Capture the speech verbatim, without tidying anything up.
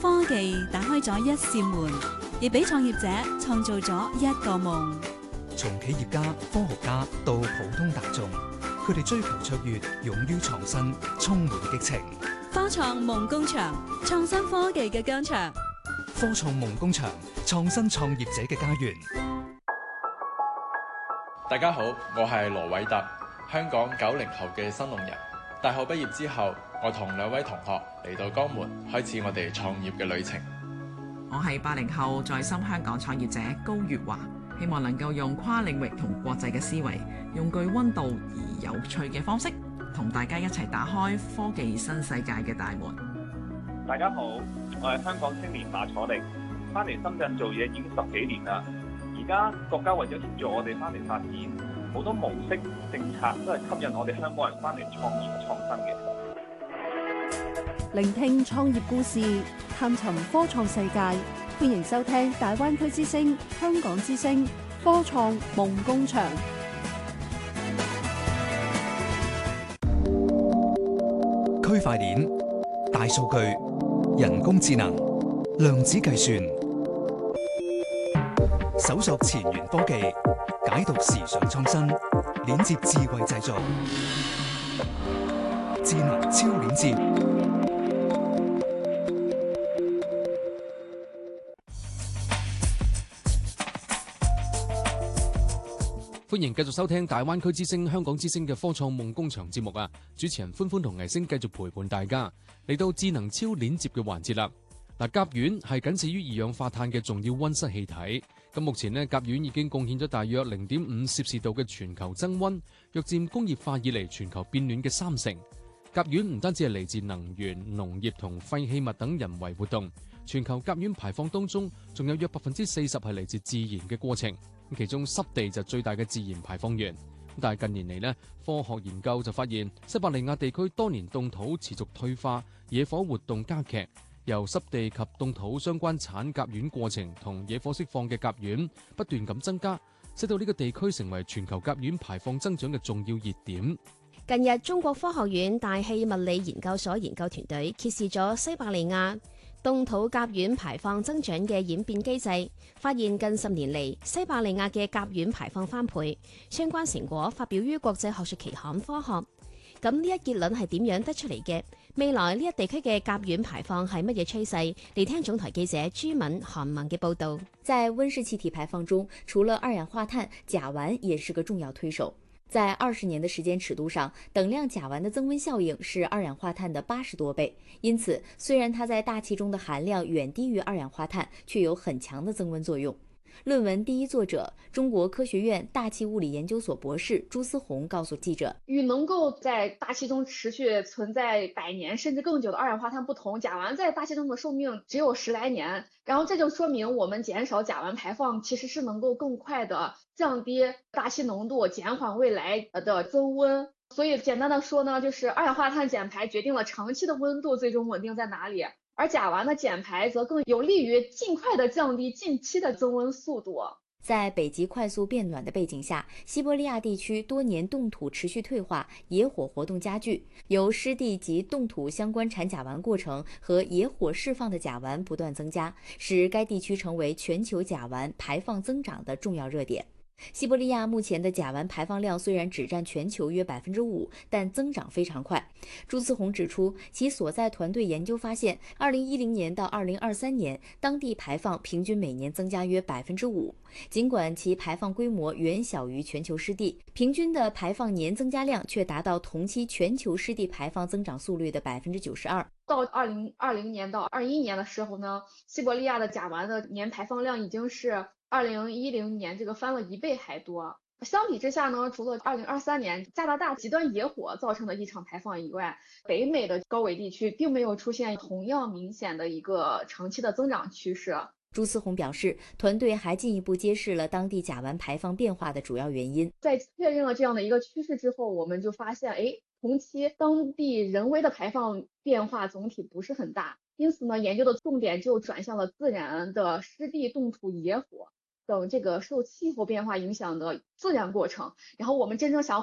科技打開咗一扇門，亦俾創業者創造咗一個夢。 從企業家、科學家到普通大眾，佢哋追求卓越，勇於創新，充滿激情。 科創夢工場，創新科技嘅疆場。 科創夢工場，創新創業者嘅家園。 大家好，我係羅偉特，香港九零後嘅新農人。大學畢業之後，我同兩位同學嚟到江門，開始我哋創業嘅旅程。 我係八零後在深香港創業者高月華，希望能夠用跨領域同國際嘅思維，用具溫度而有趣嘅方式，同大家一齊打開科技新世界嘅大門。 大家好，我係香港青年馬楚力，翻嚟深圳做嘢已經十幾年啦。而家國家為咗協助我哋翻嚟發展，好多模式政策都係吸引我哋香港人翻嚟創業創新嘅。 聆聽創業故事，探尋科創世界，歡迎收聽大灣區之聲、香港之聲科創夢工場。 區塊鏈、大數據、人工智能、量子計算，搜索前沿科技，解讀時尚創新，鏈接智慧製造，智能超鏈接。 歡迎繼續收聽大灣區之聲、香港之聲嘅科創夢工場節目啊！主持人歡歡同藝星繼續陪伴大家嚟到智能超鏈接嘅環節啦。嗱，甲烷係僅次於二氧化碳嘅重要溫室氣體。咁目前呢，甲烷已經貢獻咗大約零點五攝氏度嘅全球增溫，約佔工業化以嚟全球變暖嘅三成。甲烷唔單止係嚟自能源、農業同廢棄物等人為活動，全球甲烷排放當中仲有約百分之四十係嚟自自然嘅過程。其中濕地就最大嘅自然排放源，但係近年嚟呢，科學研究就發現西伯利亞地區多年凍土持續退化，野火活動加劇，由濕地及凍土相關產甲烷過程同野火釋放嘅甲烷不斷咁增加，使到呢個地區成為全球甲烷排放增長嘅重要熱點。 近日，中國科學院大氣物理研究所研究團隊揭示咗西伯利亞凍土甲烷排放增長嘅演變機制，發現近十年嚟西伯利亞嘅甲烷排放翻倍，相關成果發表於國際學術期刊《科學》。咁呢一結論係點樣得出嚟嘅？未來呢一地區嘅甲烷排放係乜嘢趨勢？嚟聽總台記者朱敏、韓文嘅報道。 在溫室氣體排放中，除了二氧化碳，甲烷也是個重要推手。在二十年的時間尺度上，等量甲烷的增溫效應是二氧化碳的八十多倍。因此，雖然它在大氣中的含量遠低於二氧化碳，卻有很強的增溫作用。論文第一作者，中國科學院大氣物理研究所博士朱思宏告訴記者， 與能夠在大氣中持續存在百年甚至更久的二氧化碳不同，甲烷在大氣中的壽命只有十來年，然後這就說明我們減少甲烷排放其實是能夠更快的降低大氣濃度，減緩未來的增溫。所以簡單的說呢，就是二氧化碳減排決定了長期的溫度最終穩定在哪裡，而甲烷的減排則更有利於盡快的降低近期的增溫速度。 在北極快速變暖的背景下，西伯利亞地區多年凍土持續退化，野火活動加劇，由濕地及凍土相關產甲烷過程和野火釋放的甲烷不斷增加，使該地區成為全球甲烷排放增長的重要熱點。西伯利亞目前的甲烷排放量雖然只佔全球約百分之五，但增長非常快。朱思宏指出，其所在團隊研究發現，二零一零年到二零二三年，當地排放平均每年增加約百分之五。儘管其排放規模遠小於全球濕地，平均的排放年增加量卻達到同期全球濕地排放增長速率的百分之九十二。 到二零二零年到二一年的時候呢，西伯利亞的甲烷的年排放量已經是二零一零年這個翻了一倍還多。相比之下呢，除了二零二三年加拿大極端野火造成的異常排放以外，北美的高緯地區並沒有出現同樣明顯的一個長期的增長趨勢。 朱思宏表示，團隊還進一步揭示了當地甲烷排放變化的主要原因。 在確認了這樣的一個趨勢之後，我們就發現，誒，同期當地人為的排放變化總體不是很大，因此呢，研究的重點就轉向了自然的濕地凍土野火等這個受氣候變化影響的自然過程，然後我們真正想